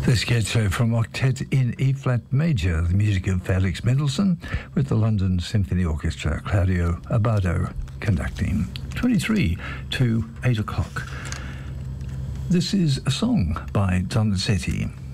The scherzo from Octet in E-flat major, the music of Felix Mendelssohn, with the London Symphony Orchestra, Claudio Abbado conducting. 23 to 8 o'clock. This is a song by Donizetti.